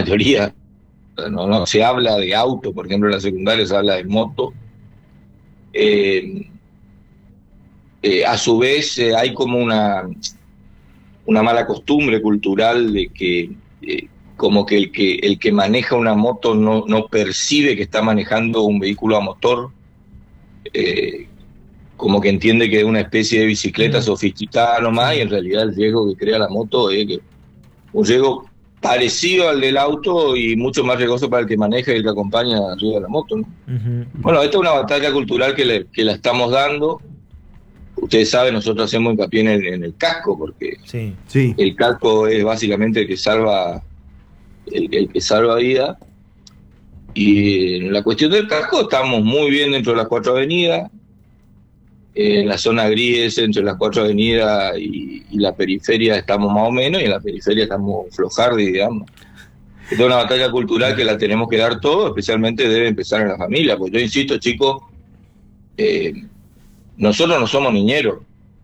mayoría, no se habla de auto, por ejemplo en la secundaria se habla de moto. A su vez hay como una mala costumbre cultural de que como que el que maneja una moto no percibe que está manejando un vehículo a motor, como que entiende que es una especie de bicicleta sofisticada nomás, Sí. y en realidad el riesgo que crea la moto es un riesgo parecido al del auto y mucho más riesgoso para el que maneja y el que acompaña arriba de la moto, ¿no? Ujú. Bueno, esta es una batalla cultural que la estamos dando. Ustedes saben, nosotros hacemos hincapié en el casco, porque Sí. Sí. el casco es básicamente el que salva vida. Y en la cuestión del casco estamos muy bien dentro de las 4 avenidas. En la zona gris, entre las 4 avenidas y la periferia, estamos más o menos, y en la periferia estamos flojardi, digamos. Esta es una batalla cultural que la tenemos que dar todo, especialmente debe empezar en la familia. Pues yo insisto, chicos, nosotros no somos niñeros.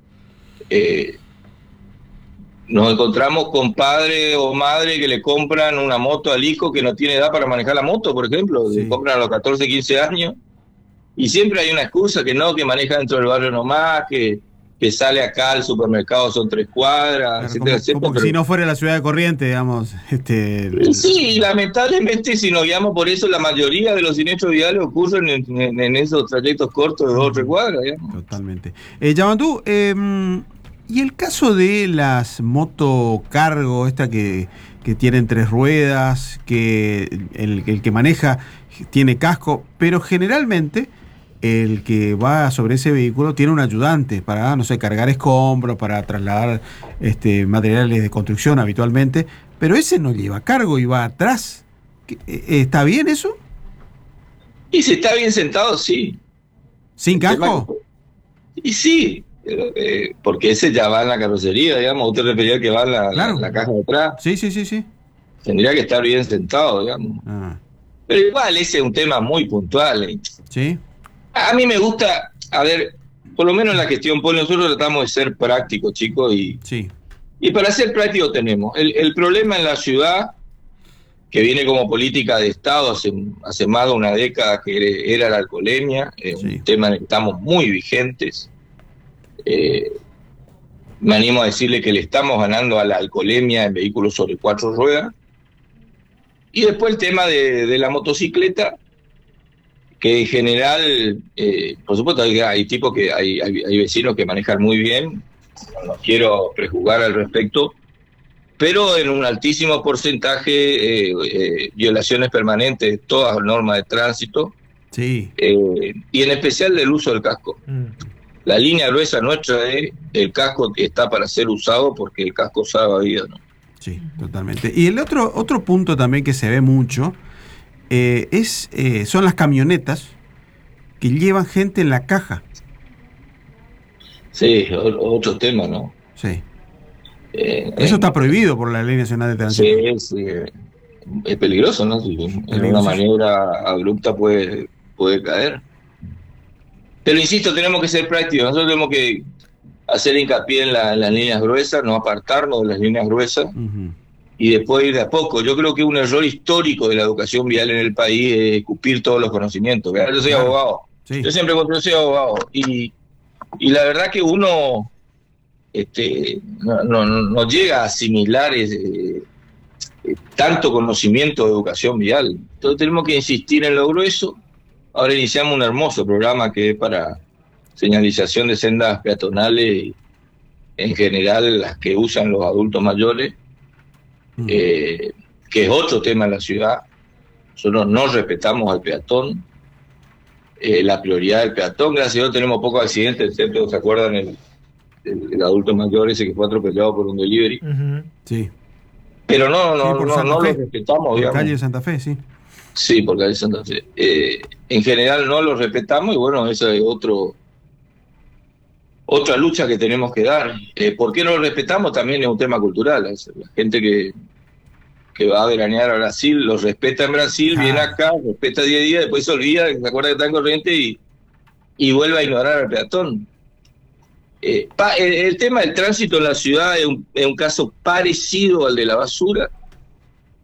Nos encontramos con padre o madre que le compran una moto al hijo que no tiene edad para manejar la moto, por ejemplo, le Sí. compran a los 14, 15 años, y siempre hay una excusa, que no, que maneja dentro del barrio nomás, que sale acá al supermercado, son 3 cuadras, Claro, etcétera, etcétera. como que si Pero no fuera la ciudad de Corrientes, digamos. sí, y lamentablemente, si nos guiamos por eso, la mayoría de los siniestros viales ocurren en esos trayectos cortos de 2 o 3 cuadras, digamos. Totalmente. Yamandú, y el caso de las motocargo, esta que tienen 3 ruedas, que el que maneja tiene casco, pero generalmente el que va sobre ese vehículo tiene un ayudante para, no sé, cargar escombros, para trasladar materiales de construcción habitualmente, pero ese no lleva cargo y va atrás. ¿Está bien eso? Y si está bien sentado, sí. ¿Sin El tema casco? Y sí, porque ese ya va en la carrocería, digamos. Usted refería que va en Claro. la caja de atrás. Sí, sí, sí, sí. Tendría que estar bien sentado, digamos. Ah, Pero igual ese es un tema muy puntual. sí, A mí me gusta, a ver, por lo menos en la gestión poli, nosotros tratamos de ser prácticos, chicos, sí. y para ser prácticos tenemos. El problema en la ciudad, que viene como política de Estado hace más de una década, que era la alcoholemia, Sí. un tema en el que estamos muy vigentes. Me animo a decirle que le estamos ganando a la alcoholemia en vehículos sobre 4 ruedas. Y después el tema de la motocicleta, que en general, por supuesto, hay tipos que hay vecinos que manejan muy bien, no quiero prejuzgar al respecto, pero en un altísimo porcentaje violaciones permanentes de todas las normas de tránsito, Sí. y en especial del uso del casco. La línea gruesa nuestra es el casco que está para ser usado, porque el casco salva vida, ¿no? Sí, totalmente. Y el otro punto también que se ve mucho son las camionetas que llevan gente en la caja. Sí, otro tema, ¿no? Sí. Eso está prohibido por la Ley Nacional de Tránsito. Sí, es peligroso, ¿no? Si en una Peligroso. maniobra abrupta puede caer. Pero insisto, tenemos que ser prácticos. Nosotros tenemos que hacer hincapié en las líneas gruesas, no apartarnos de las líneas gruesas, y después ir de a poco. Yo creo que un error histórico de la educación vial en el país es escupir todos los conocimientos. Yo soy Claro. abogado. Sí. Yo siempre cuando soy abogado. Y la verdad que uno no llega a asimilar tanto conocimiento de educación vial. Entonces tenemos que insistir en lo grueso. Ahora iniciamos un hermoso programa que es para señalización de sendas peatonales, en general las que usan los adultos mayores, que es otro tema en la ciudad. Nosotros no respetamos al peatón, la prioridad del peatón. Gracias a Dios tenemos pocos accidentes, ¿se acuerdan el adulto mayor ese que fue atropellado por un delivery? Sí. Pero no Santa lo Fe. respetamos, Por digamos. calle de Santa Fe, sí. Sí, por calle Santa Fe. En general no lo respetamos, y bueno, esa es otra lucha que tenemos que dar. ¿Por qué no lo respetamos? También es un tema cultural. La gente que va a veranear a Brasil lo respeta en Brasil, viene acá, respeta 10 días, después se olvida, se acuerda que está en corriente y vuelve a ignorar al peatón. El tema del tránsito en la ciudad es un caso parecido al de la basura.